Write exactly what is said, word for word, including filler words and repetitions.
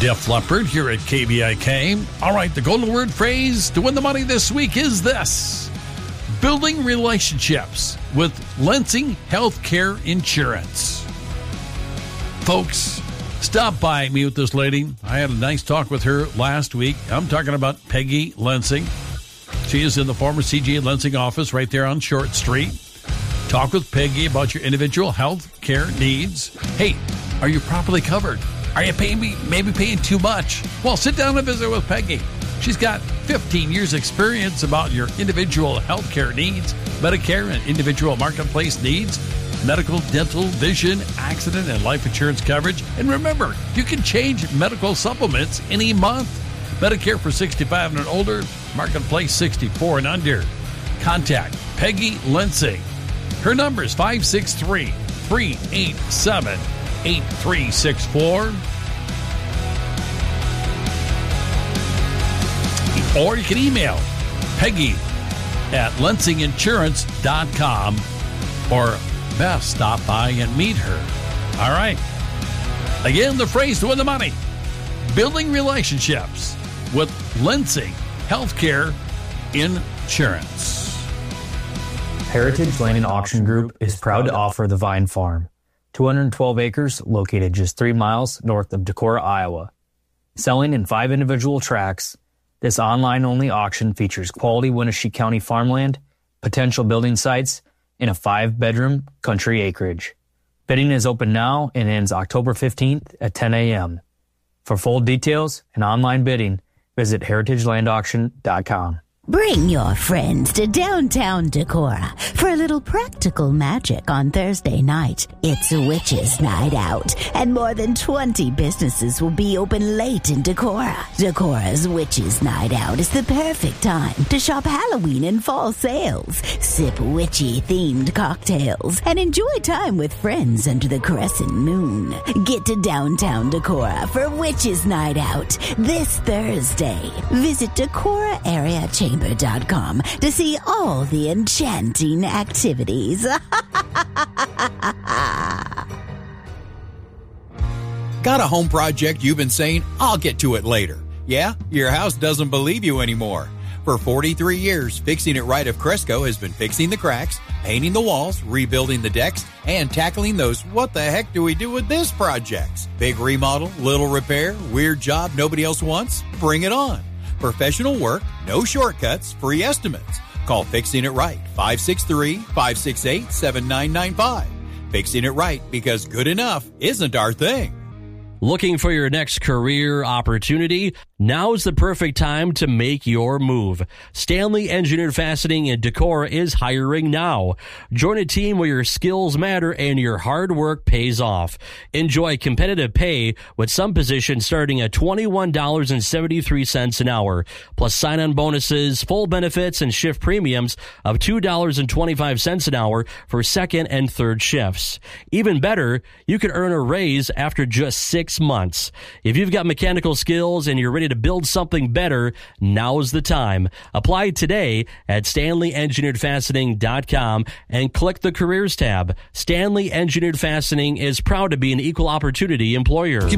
Def Leppard here at K B I K. All right, the golden word phrase to win the money this week is this: building relationships with Lansing Healthcare Insurance. Folks, stop by me with this lady. I had a nice talk with her last week. I'm talking about Peggy Lansing. She is in the former C G A Lansing office right there on Short Street. Talk with Peggy about your individual health care needs. Hey, are you properly covered? Are you paying me, maybe paying too much? Well, sit down and visit with Peggy. She's got fifteen years experience about your individual health care needs, Medicare and individual marketplace needs, medical, dental, vision, accident, and life insurance coverage. And remember, you can change medical supplements any month. Medicare for sixty-five and older, marketplace sixty-four and under. Contact Peggy Lansing. Her number is five six three, three eight seven, eight three six four. Or you can email Peggy at lansing insurance dot com, or best stop by and meet her. All right. Again, the phrase to win the money: building relationships with Lansing Healthcare Insurance. Heritage Land and Auction Group is proud to offer the Vine Farm, two hundred twelve acres located just three miles north of Decorah, Iowa. Selling in five individual tracts, this online-only auction features quality Wenatchee County farmland, potential building sites, and a five-bedroom country acreage. Bidding is open now and ends October fifteenth at ten a.m. For full details and online bidding, visit heritage land auction dot com. Bring your friends to downtown Decorah for a little practical magic on Thursday night. It's a witches' night out, and more than twenty businesses will be open late in Decorah. Decorah's Witches' Night Out is the perfect time to shop Halloween and fall sales, sip witchy-themed cocktails, and enjoy time with friends under the crescent moon. Get to downtown Decorah for Witches' Night Out this Thursday. Visit Decorah Area Chamber dot com to see all the enchanting activities. Got a home project you've been saying, I'll get to it later? Yeah, your house doesn't believe you anymore. For forty-three years, Fixing It Right of Cresco has been fixing the cracks, painting the walls, rebuilding the decks, and tackling those what the heck do we do with this projects. Big remodel, little repair, weird job nobody else wants? Bring it on. Professional work, no shortcuts, free estimates. Call Fixing It Right, five six three, five six eight, seven nine nine five. Fixing It Right, because good enough isn't our thing. Looking for your next career opportunity? Now is the perfect time to make your move. Stanley Engineered Fastening in Decorah is hiring now. Join a team where your skills matter and your hard work pays off. Enjoy competitive pay with some positions starting at twenty-one dollars and seventy-three cents an hour, plus sign-on bonuses, full benefits, and shift premiums of two dollars and twenty-five cents an hour for second and third shifts. Even better, you can earn a raise after just six months. If you've got mechanical skills and you're ready to build something better, now's the time. Apply today at stanley engineered fastening dot com and click the Careers tab. Stanley Engineered Fastening is proud to be an equal opportunity employer.